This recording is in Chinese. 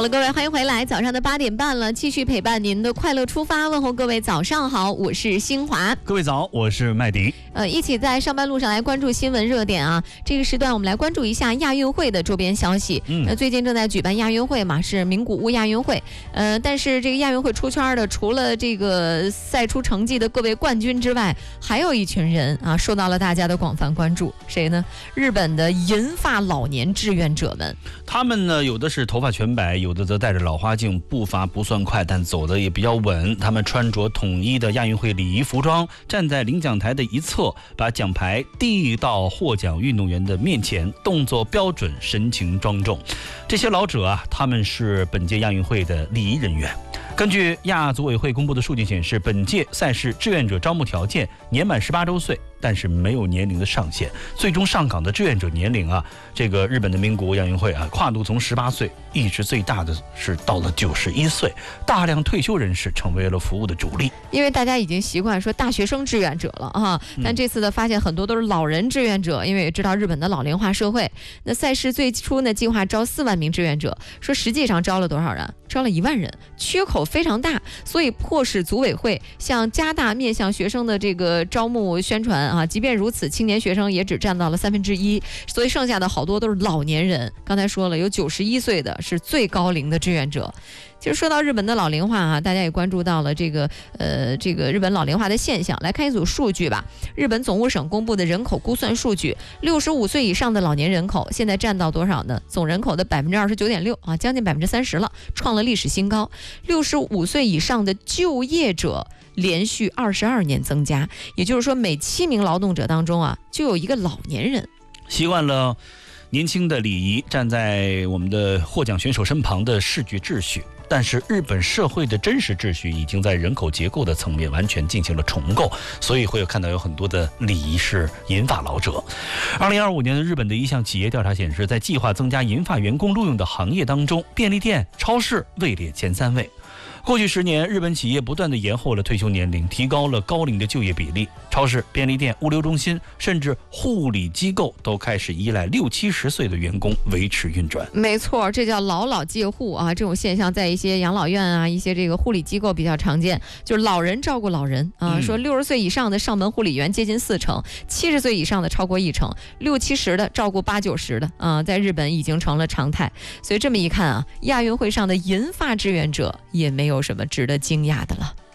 了，各位，欢迎回来。早上的8点半了，继续陪伴您的快乐出发，问候各位早上好，我是新华。 各位早，我是麦迪。 一起在上班路上来关注新闻热点啊。这个时段我们来关注一下亚运会的周边消息。最近正在举办亚运会嘛，是名古屋亚运会。但是这个亚运会出圈的，除了这个赛出成绩的各位冠军之外，还有一群人啊，受到了大家的广泛关注。谁呢？日本的银发老年志愿者们。 他们呢，有的是头发全白，有的则戴着老花镜，步伐不算快，但走得也比较稳。他们穿着统一的亚运会礼仪服装，站在领奖台的一侧，把奖牌递到获奖运动员的面前，动作标准，神情庄重。这些老者啊，他们是本届亚运会的礼仪人员。根据亚组委会公布的数据显示，本届赛事志愿者招募条件年满18周岁，但是没有年龄的上限。最终上岗的志愿者年龄啊，这个日本的名古屋亚运会啊，跨度从18岁一直最大的是到了91岁，大量退休人士成为了服务的主力。 因为大家已经习惯说大学生志愿者了啊，但这次的发现很多都是老人志愿者，因为也知道日本的老龄化社会。那赛事最初呢，计划招4万名志愿者，说实际上招了多少人？招了1万人，缺口非常大，所以迫使组委会向加大面向学生的这个招募宣传啊。即便如此，青年学生也只占到了1/3，所以剩下的好多都是老年人。刚才说了，有91岁的是最高龄的志愿者。其实说到日本的老龄化啊，大家也关注到了这个日本老龄化的现象。来看一组数据吧。日本总务省公布的人口估算数据，65岁以上的老年人口现在占到多少呢？总人口的29.6%啊，将近30%了，创了历史新高。65岁以上的就业者连续22年增加，也就是说每7名劳动者当中啊，就有一个老年人。 习惯了年轻的礼仪，站在我们的获奖选手身旁的视觉秩序。但是日本社会的真实秩序已经在人口结构的层面完全进行了重构，所以会看到有很多的礼仪是银发老者。2025年的日本的一项企业调查显示，在计划增加银发员工录用的行业当中，便利店、超市位列前3位。过去10年，日本企业不断地延后了退休年龄，提高了高龄的就业比例。超市、便利店、物流中心，甚至护理机构都开始依赖60、70岁的员工维持运转。 没错，这叫老老介护啊！这种现象在一些养老院啊、一些这个护理机构比较常见，就是老人照顾老人啊。说60岁以上的上门护理员接近40%，70岁以上的超过1成，60、70的照顾80、90的啊，在日本已经成了常态。所以这么一看啊，亚运会上的银发志愿者也没有什么值得惊讶的了。